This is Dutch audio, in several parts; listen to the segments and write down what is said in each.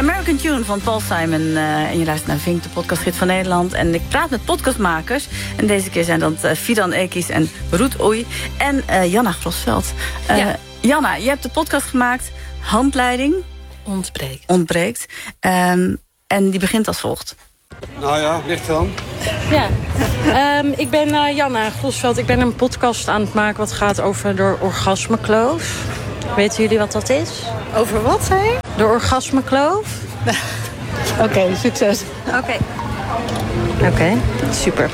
American Tune van Paul Simon. En je luistert naar Vink, de podcastgids van Nederland. En ik praat met podcastmakers. En deze keer zijn dat Fidan Ekis en Ruud Oei. En Janna Grosveld. Janna, je hebt de podcast gemaakt. Handleiding. Ontbreekt. En die begint als volgt. Nou ja, ligt dan. Ja, ik ben Janna Grosveld. Ik ben een podcast aan het maken wat gaat over de orgasmekloof. Weten jullie wat dat is? Over wat, zei je? De orgasmekloof. Oké, succes. Oké, super.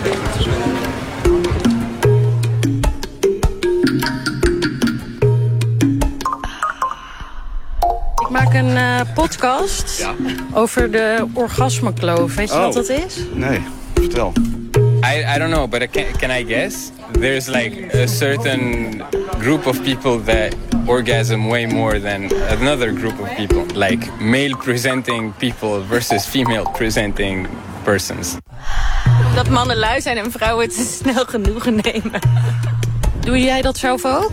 Ik maak een podcast over de orgasmekloof. Weet je wat dat is? Nee, vertel. I don't know, but can I guess? There's like a certain group of people that orgasm way more than another group of people. Like male presenting people versus female presenting persons. Dat mannen lui zijn en vrouwen het snel genoegen nemen. Doe jij dat zelf ook?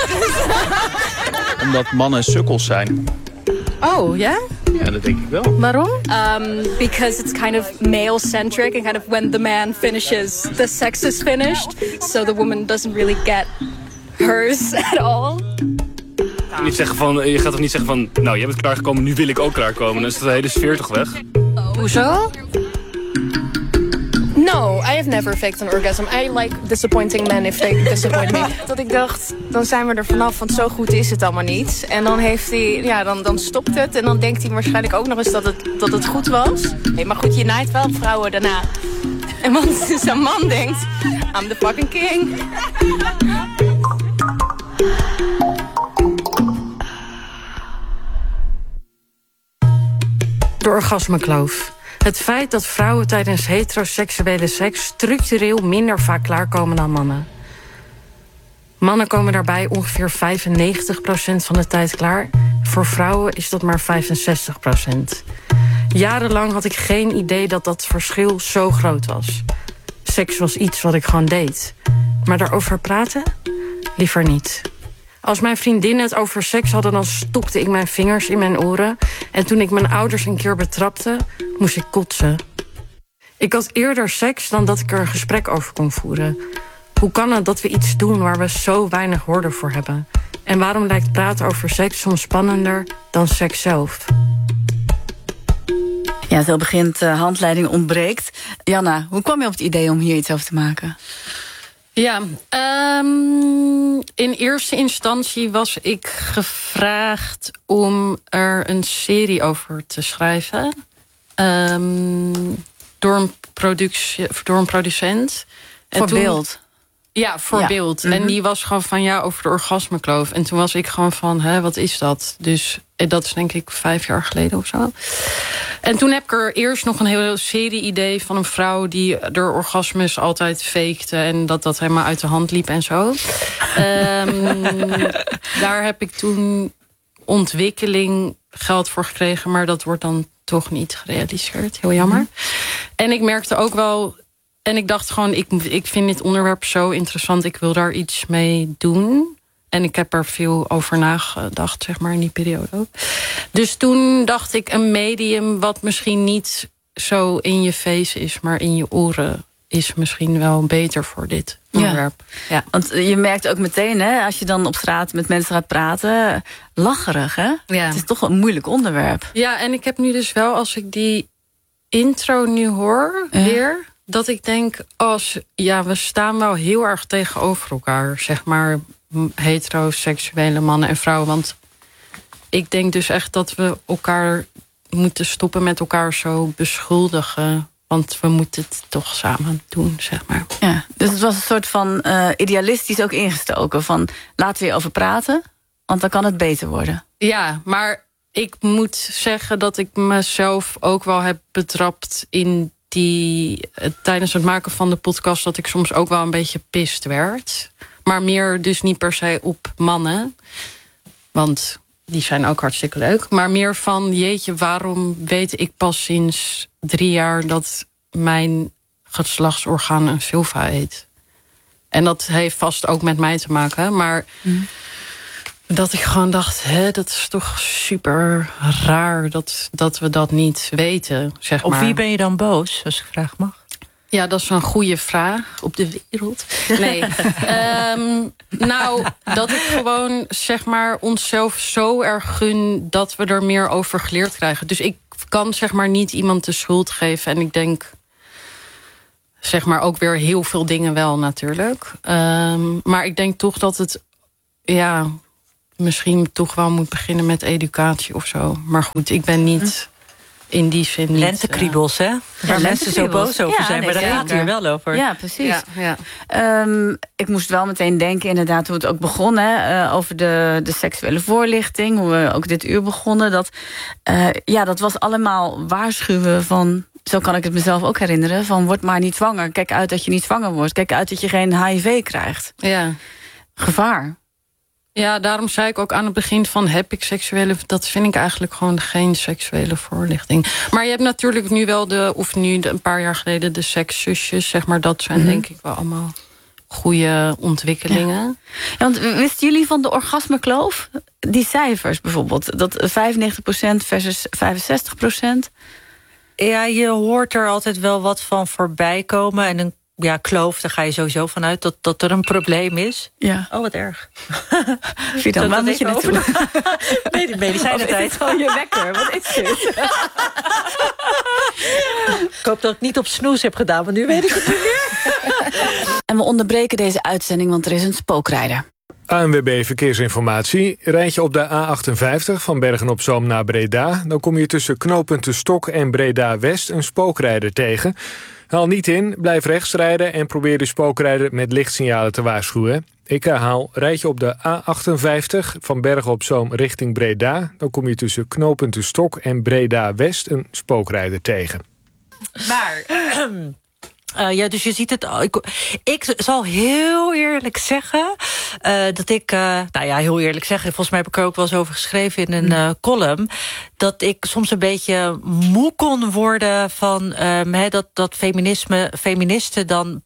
Omdat mannen sukkels zijn. Oh, ja? Ja, dat denk ik wel. Waarom? Because it's kind of male-centric and kind of when the man finishes, the sex is finished. So the woman doesn't really get hers at all. Je gaat toch niet zeggen van, nou, jij bent klaargekomen, nu wil ik ook klaarkomen. Dan is de hele sfeer toch weg? Hoezo? No, I have never faked an orgasm. I like disappointing men if they disappoint me. Dat ik dacht, dan zijn we er vanaf, want zo goed is het allemaal niet. En dan heeft hij, dan stopt het. En dan denkt hij waarschijnlijk ook nog eens dat het goed was. Hey, maar goed, je naait wel vrouwen daarna. En want zo'n man denkt, I'm the fucking king. De orgasmekloof. Het feit dat vrouwen tijdens heteroseksuele seks structureel minder vaak klaarkomen dan mannen. Mannen komen daarbij ongeveer 95% van de tijd klaar. Voor vrouwen is dat maar 65%. Jarenlang had ik geen idee dat dat verschil zo groot was. Seks was iets wat ik gewoon deed. Maar daarover praten? Liever niet. Als mijn vriendinnen het over seks hadden, dan stopte ik mijn vingers in mijn oren. En toen ik mijn ouders een keer betrapte, moest ik kotsen. Ik had eerder seks dan dat ik er een gesprek over kon voeren. Hoe kan het dat we iets doen waar we zo weinig woorden voor hebben? En waarom lijkt praten over seks soms spannender dan seks zelf? Ja, zo begint handleiding ontbreekt. Janna, hoe kwam je op het idee om hier iets over te maken? Ja, in eerste instantie was ik gevraagd om er een serie over te schrijven. Door een producent. Voor Beeld? Ja, voor Beeld. Mm-hmm. En die was gewoon van over de orgasmekloof. En toen was ik gewoon van, wat is dat? Dus dat is denk ik 5 jaar geleden of zo. En toen heb ik er eerst nog een hele serie-idee van een vrouw die de orgasmes altijd fakte en dat helemaal uit de hand liep en zo. Daar heb ik toen ontwikkeling geld voor gekregen, maar dat wordt dan toch niet gerealiseerd. Heel jammer. En ik merkte ook wel, en ik dacht gewoon, ik vind dit onderwerp zo interessant, ik wil daar iets mee doen. En ik heb er veel over nagedacht, zeg maar, in die periode ook. Dus toen dacht ik, een medium wat misschien niet zo in je face is, maar in je oren, is misschien wel beter voor dit onderwerp. Ja. Want je merkt ook meteen, als je dan op straat met mensen gaat praten, lacherig, hè? Ja. Het is toch een moeilijk onderwerp. Ja, en ik heb nu dus wel, als ik die intro nu hoor, weer, dat ik denk, we staan wel heel erg tegenover elkaar, zeg maar, heteroseksuele mannen en vrouwen. Want ik denk dus echt dat we elkaar moeten stoppen met elkaar zo beschuldigen. Want we moeten het toch samen doen, zeg maar. Ja, dus het was een soort van idealistisch ook ingestoken. Van, laten we hierover praten, want dan kan het beter worden. Ja, maar ik moet zeggen dat ik mezelf ook wel heb betrapt in tijdens het maken van de podcast, dat ik soms ook wel een beetje pist werd. Maar meer dus niet per se op mannen. Want die zijn ook hartstikke leuk. Maar meer van, jeetje, waarom weet ik pas sinds 3 jaar dat mijn geslachtsorgaan een vulva heet? En dat heeft vast ook met mij te maken. Maar Dat ik gewoon dacht, dat is toch super raar dat we dat niet weten, zeg maar. Op wie ben je dan boos, als ik vraag mag? Ja, dat is een goede vraag. Op de wereld? Nee. Nou, dat ik gewoon, zeg maar, onszelf zo erg gun dat we er meer over geleerd krijgen. Dus ik kan, zeg maar, niet iemand de schuld geven. En ik denk, zeg maar, ook weer heel veel dingen wel natuurlijk. Maar ik denk toch dat het, misschien toch wel moet beginnen met educatie of zo. Maar goed, ik ben niet in die zin niet... Lentekriebels, hè? Waar mensen zo boos over zijn. Maar daar gaat het hier wel over. Ja, precies. Ja. Ik moest wel meteen denken, inderdaad, hoe het ook begon. Over de seksuele voorlichting. Hoe we ook dit uur begonnen. Dat was allemaal waarschuwen van... Zo kan ik het mezelf ook herinneren. Van, word maar niet zwanger. Kijk uit dat je niet zwanger wordt. Kijk uit dat je geen HIV krijgt. Ja. Gevaar. Ja, daarom zei ik ook aan het begin van... heb ik seksuele... dat vind ik eigenlijk gewoon geen seksuele voorlichting. Maar je hebt natuurlijk nu wel een paar jaar geleden... de sekszusjes, zeg maar. Dat zijn denk ik wel allemaal goede ontwikkelingen. Ja, want wisten jullie van de orgasmekloof? Die cijfers bijvoorbeeld. Dat 95% versus 65%. Ja, je hoort er altijd wel wat van voorbij komen. En een kloof, daar ga je sowieso vanuit dat er een probleem is. Ja. Oh, wat erg. Fidan, waar moet je naartoe? Nee, de medicijnentijd. Is het gewoon je wekker? Wat is dit? Ik hoop dat ik niet op snoes heb gedaan, want nu weet ik het niet meer. En we onderbreken deze uitzending, want er is een spookrijder. ANWB Verkeersinformatie. Rijd je op de A58 van Bergen-op-Zoom naar Breda... dan kom je tussen knooppunten Stok en Breda-West een spookrijder tegen. Haal niet in, blijf rechts rijden... en probeer de spookrijder met lichtsignalen te waarschuwen. Ik herhaal, rijd je op de A58 van Bergen-op-Zoom richting Breda... dan kom je tussen knooppunten Stok en Breda-West een spookrijder tegen. Maar... dus je ziet het... Ik zal heel eerlijk zeggen... dat ik... heel eerlijk zeggen... volgens mij heb ik er ook wel eens over geschreven in een column... dat ik soms een beetje moe kon worden van... dat feministen dan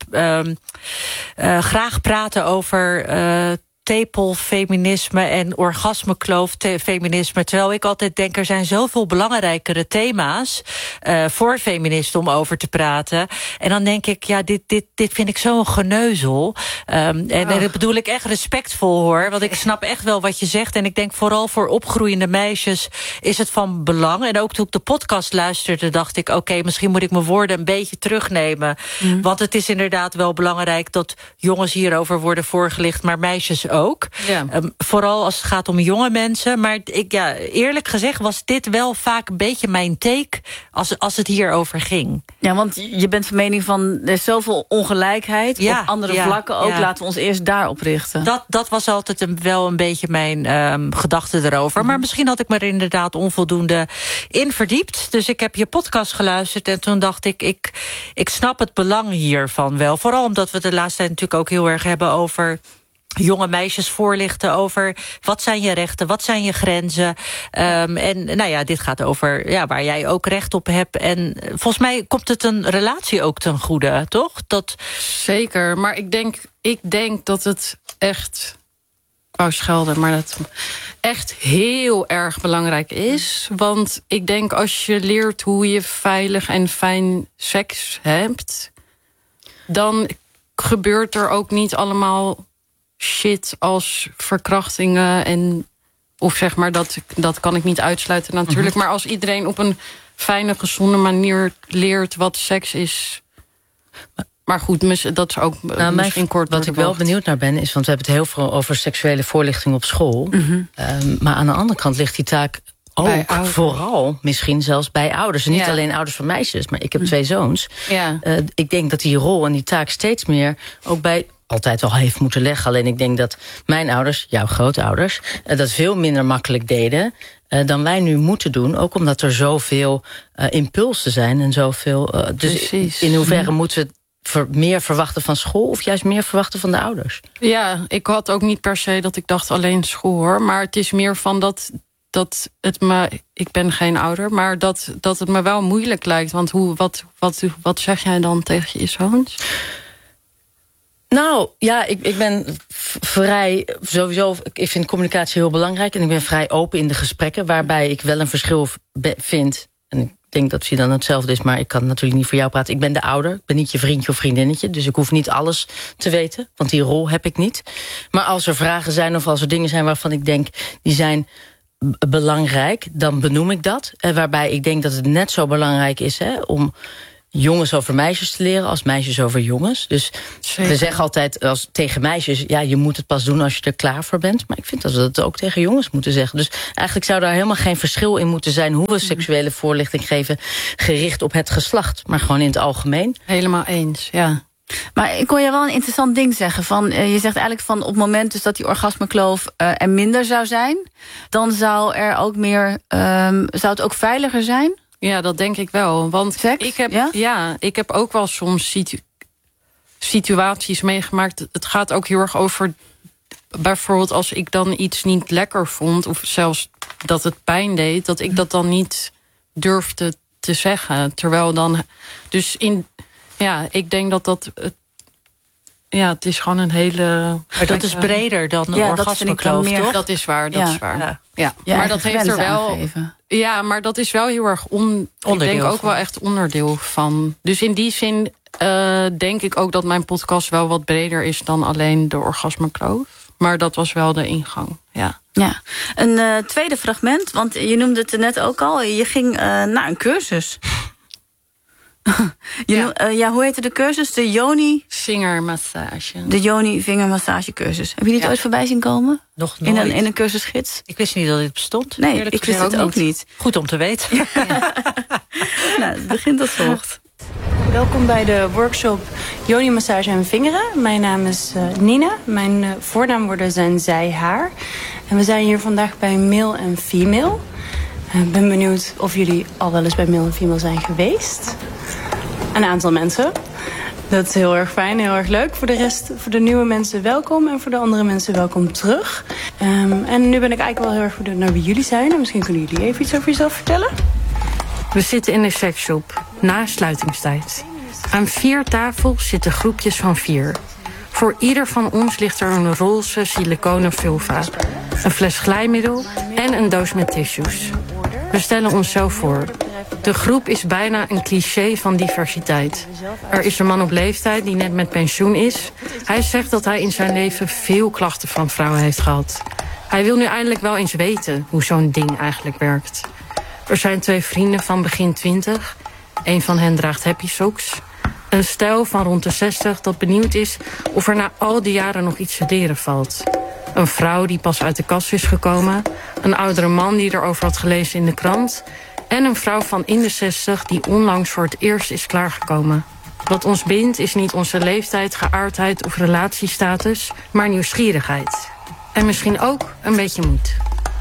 graag praten over... tepelfeminisme en orgasmeklooffeminisme. Terwijl ik altijd denk, er zijn zoveel belangrijkere thema's... voor feministen om over te praten. En dan denk ik, dit vind ik zo'n geneuzel. En dat bedoel ik echt respectvol, hoor. Want ik snap echt wel wat je zegt. En ik denk vooral voor opgroeiende meisjes is het van belang. En ook toen ik de podcast luisterde, dacht ik... oké, misschien moet ik mijn woorden een beetje terugnemen. Want het is inderdaad wel belangrijk... dat jongens hierover worden voorgelicht, maar meisjes ook. Ja. Vooral als het gaat om jonge mensen. Maar eerlijk gezegd was dit wel vaak een beetje mijn take... als het hierover ging. Ja, want je bent van mening van... er is zoveel ongelijkheid op andere vlakken ook. Ja. Laten we ons eerst daarop richten. Dat was altijd wel een beetje mijn gedachte erover. Maar misschien had ik me er inderdaad onvoldoende in verdiept. Dus ik heb je podcast geluisterd en toen dacht ik snap het belang hiervan wel. Vooral omdat we de laatste tijd natuurlijk ook heel erg hebben over... jonge meisjes voorlichten over wat zijn je rechten, wat zijn je grenzen. Dit gaat over waar jij ook recht op hebt. En volgens mij komt het een relatie ook ten goede, toch? Zeker, maar ik denk dat het echt... Ik wou schelden, maar dat echt heel erg belangrijk is. Want ik denk als je leert hoe je veilig en fijn seks hebt... dan gebeurt er ook niet allemaal... shit als verkrachtingen en... of zeg maar, dat kan ik niet uitsluiten natuurlijk. Maar als iedereen op een fijne, gezonde manier leert wat seks is... Maar goed, dat is ook misschien kort. Wat ik wel benieuwd naar ben, is... want we hebben het heel veel over seksuele voorlichting op school. Maar aan de andere kant ligt die taak... ook vooral misschien zelfs bij ouders. En niet alleen ouders van meisjes, maar ik heb 2 zoons. Ja. Ik denk dat die rol en die taak steeds meer ook bij... altijd al heeft moeten leggen. Alleen ik denk dat mijn ouders, jouw grootouders... dat veel minder makkelijk deden dan wij nu moeten doen. Ook omdat er zoveel impulsen zijn en zoveel... dus in hoeverre moeten we meer verwachten van school... of juist meer verwachten van de ouders? Ja, ik had ook niet per se dat ik dacht alleen school, hoor. Maar het is meer van dat het me... Ik ben geen ouder, maar dat het me wel moeilijk lijkt. Want wat zeg jij dan tegen je zoons? Nou, ja, ik ben vrij... Sowieso, ik vind communicatie heel belangrijk. En ik ben vrij open in de gesprekken. Waarbij ik wel een verschil vind. En ik denk dat Fidan hetzelfde is. Maar ik kan natuurlijk niet voor jou praten. Ik ben de ouder. Ik ben niet je vriendje of vriendinnetje. Dus ik hoef niet alles te weten. Want die rol heb ik niet. Maar als er vragen zijn of als er dingen zijn waarvan ik denk... die zijn belangrijk, dan benoem ik dat. En waarbij ik denk dat het net zo belangrijk is... om jongens over meisjes te leren als meisjes over jongens. Dus we zeggen altijd tegen meisjes... ja, je moet het pas doen als je er klaar voor bent. Maar ik vind dat we dat ook tegen jongens moeten zeggen. Dus eigenlijk zou daar helemaal geen verschil in moeten zijn... hoe we seksuele voorlichting geven gericht op het geslacht. Maar gewoon in het algemeen. Helemaal eens, ja. Maar ik kon je wel een interessant ding zeggen. Je zegt eigenlijk van op het moment dus dat die orgasmekloof er minder zou zijn... dan zou er ook meer... zou het ook veiliger zijn? Ja, dat denk ik wel. Want seks? Ik heb ook wel soms situaties meegemaakt. Het gaat ook heel erg over... bijvoorbeeld als ik dan iets niet lekker vond... of zelfs dat het pijn deed... dat ik dat dan niet durfde te zeggen. Terwijl dan... Dus ik denk dat... het is gewoon een hele... Maar dat is breder dan een orgasmekloof, toch? Dat is waar, dat is waar. Ja. Maar dat heeft er wel... Aangeven. Ja, maar dat is wel heel erg ik denk ook wel echt onderdeel van. Dus in die zin denk ik ook dat mijn podcast wel wat breder is... dan alleen de orgasmekloof. Maar dat was wel de ingang, ja. Ja, een tweede fragment, want je noemde het net ook al. Je ging naar een cursus... hoe heette de cursus? De Yoni... Vingermassage. De Yoni vingermassagecursus. Heb je dit ooit voorbij zien komen? Nog nooit. In een cursusgids? Ik wist niet dat dit bestond. Nee, ik wist het ook niet. Goed om te weten. Ja. Nou, het begint als volgt. Welkom bij de workshop Yoni massage en vingeren. Mijn naam is Nina. Mijn voornaamwoorden zijn zij, haar. En we zijn hier vandaag bij male en female. Ik ben benieuwd of jullie al wel eens bij male en female zijn geweest. Een aantal mensen. Dat is heel erg fijn, heel erg leuk. Voor de rest, voor de nieuwe mensen welkom. En voor de andere mensen welkom terug. En nu ben ik eigenlijk wel heel erg benieuwd naar wie jullie zijn. En misschien kunnen jullie even iets over jezelf vertellen. We zitten in de seksshop, na sluitingstijd. Aan 4 tafels zitten groepjes van 4. Voor ieder van ons ligt er een roze siliconen vulva, een fles glijmiddel en een doos met tissues. We stellen ons zo voor. De groep is bijna een cliché van diversiteit. Er is een man op leeftijd die net met pensioen is. Hij zegt dat hij in zijn leven veel klachten van vrouwen heeft gehad. Hij wil nu eindelijk wel eens weten hoe zo'n ding eigenlijk werkt. Er zijn 2 vrienden van begin 20. Een van hen draagt happy socks. Een stel van rond de 60 dat benieuwd is of er na al die jaren nog iets te leren valt. Een vrouw die pas uit de kast is gekomen. Een oudere man die erover had gelezen in de krant. En een vrouw van in de 60 die onlangs voor het eerst is klaargekomen. Wat ons bindt is niet onze leeftijd, geaardheid of relatiestatus, maar nieuwsgierigheid. En misschien ook een beetje moed.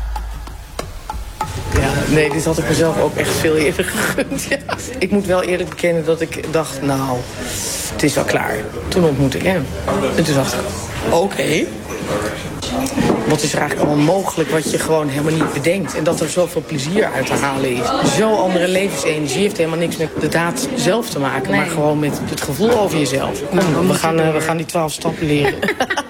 Ja, nee, dit had ik mezelf ook echt veel eerder gegund. Ja. Ik moet wel eerlijk bekennen dat ik dacht, nou, het is wel klaar. Toen ontmoette ik hem. En toen dacht ik, oké. Wat is er eigenlijk allemaal mogelijk wat je gewoon helemaal niet bedenkt. En dat er zoveel plezier uit te halen is. Zo'n andere levensenergie heeft helemaal niks met de daad zelf te maken. Nee. Maar gewoon met het gevoel over jezelf. Kom, we gaan die 12 stappen leren.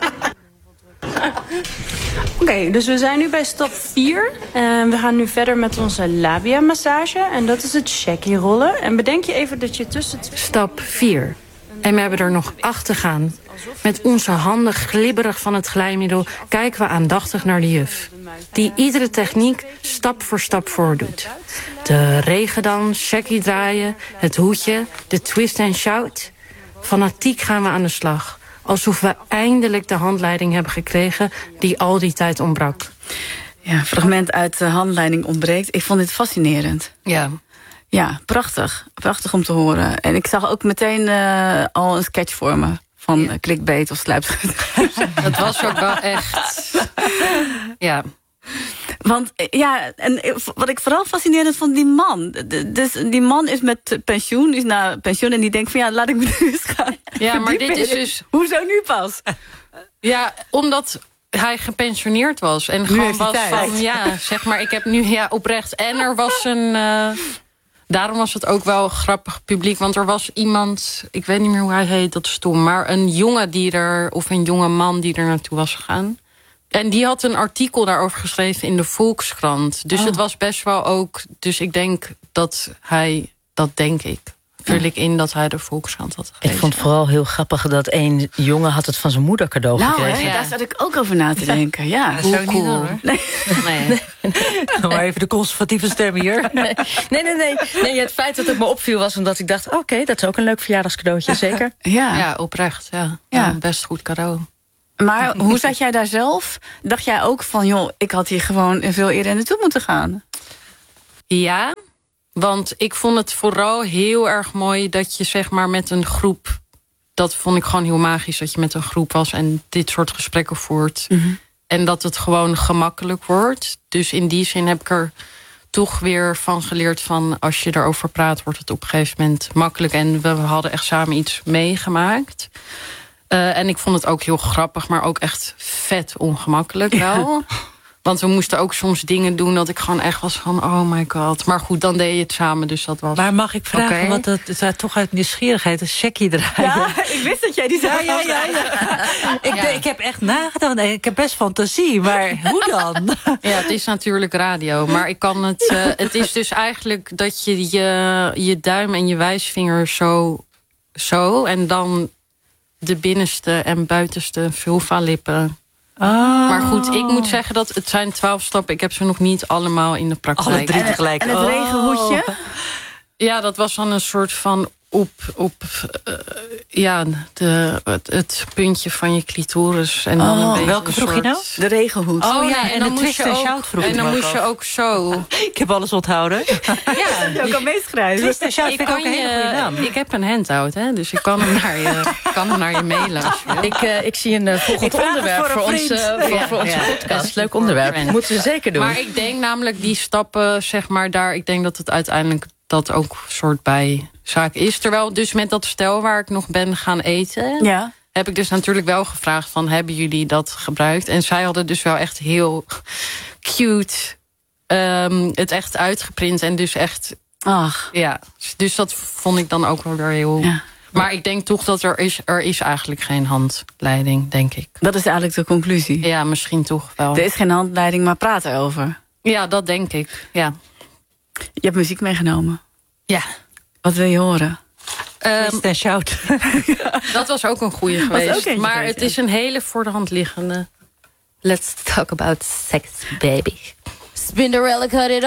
Oké, dus we zijn nu bij stap 4. En we gaan nu verder met onze labia-massage. En dat is het shaggy rollen. En bedenk je even dat je tussen... Stap 4. En we hebben er nog 8 te gaan. Met onze handen glibberig van het glijmiddel kijken we aandachtig naar de juf. Die iedere techniek stap voor stap voordoet. De regendans, shaggy draaien, het hoedje, de twist en shout. Fanatiek gaan we aan de slag. Alsof we eindelijk de handleiding hebben gekregen die al die tijd ontbrak. Ja, fragment uit de handleiding ontbreekt. Ik vond dit fascinerend. Ja. Ja, prachtig. Prachtig om te horen. En ik zag ook meteen al een sketch voor me. Van clickbait of sluipschutter. Het was ook wel echt... Ja. Want ja, en wat ik vooral fascinerend vond, die man. Dus die man is met pensioen, is naar pensioen en die denkt van ja, laat ik me nu eens gaan. Ja, maar dit is dus... Hoezo nu pas? Ja, omdat hij gepensioneerd was. En gewoon was van, ja, zeg maar, ik heb nu oprecht. En er was Daarom was het ook wel grappig publiek. Want er was iemand, ik weet niet meer hoe hij heet, dat is stom. Maar een jonge of een jonge man die er naartoe was gegaan. En die had een artikel daarover geschreven in de Volkskrant. Dus het was best wel ook... Dus ik denk dat hij, dat denk ik... vul ik in dat hij de Volkskrant had gelezen. Ik vond het vooral heel grappig dat één jongen had het van zijn moeder cadeau gekregen. Daar zat ik ook over na te denken. Ja, dat zou ik niet doen, hoor. Nee. Maar even de conservatieve stem hier. Nee, het feit dat het me opviel was omdat ik dacht... oké, dat is ook een leuk verjaardagscadeautje, zeker. Ja, oprecht. Ja, best goed cadeau. Maar hoe zat jij daar zelf? Dacht jij ook van, joh, ik had hier gewoon veel eerder naartoe moeten gaan? Ja, want ik vond het vooral heel erg mooi dat je zeg maar met een groep... Dat vond ik gewoon heel magisch, dat je met een groep was en dit soort gesprekken voert. Mm-hmm. En dat het gewoon gemakkelijk wordt. Dus in die zin heb ik er toch weer van geleerd van... als je erover praat, wordt het op een gegeven moment makkelijk. En we hadden echt samen iets meegemaakt. En ik vond het ook heel grappig, maar ook echt vet ongemakkelijk wel. Ja. Want we moesten ook soms dingen doen dat ik gewoon echt was van... oh my god. Maar goed, dan deed je het samen, dus dat was... Maar mag ik vragen, want het is toch uit nieuwsgierigheid... een checkje draaien? Ja, ik wist dat jij die zou Ik heb echt nagedacht. Ik heb best fantasie, maar hoe dan? Ja, het is natuurlijk radio. Maar ik kan het... het is dus eigenlijk dat je duim en je wijsvinger zo... en dan de binnenste en buitenste vulva-lippen... Oh. Maar goed, ik moet zeggen dat het zijn 12 stappen. Ik heb ze nog niet allemaal in de praktijk. Alle 3 tegelijk. En het regenhoedje? Ja, dat was dan een soort van het puntje van je clitoris. En dan een beetje welke vroeg je nou? De regenhoed. Oh ja, en dan moest je ook zo. Ik heb alles onthouden. Ja, je kan meeschrijven. Twist en shout vind ik ook een hele goede naam. Ik heb een handout, hè, dus ik kan hem naar je mailen. Ik zie een volgend onderwerp voor onze podcast. Leuk onderwerp. Moeten we zeker doen. Maar ik denk namelijk die stappen, zeg maar, daar... Ik denk dat het uiteindelijk dat ook soort bijzaak is. Terwijl dus met dat stel waar ik nog ben gaan eten... Ja. Heb ik dus natuurlijk wel gevraagd van... hebben jullie dat gebruikt? En zij hadden dus wel echt heel cute... het echt uitgeprint en dus echt... Ach. Ja, dus dat vond ik dan ook wel weer heel... Ja. Maar ik denk toch dat er is eigenlijk geen handleiding, denk ik. Dat is eigenlijk de conclusie? Ja, misschien toch wel. Er is geen handleiding, maar praat erover. Ja, dat denk ik, ja. Je hebt muziek meegenomen. Ja. Wat wil je horen? Twist en shout. Dat was ook een goeie geweest. Maar het is een hele voor de hand liggende. Let's talk about sex, baby. Cinderella cut it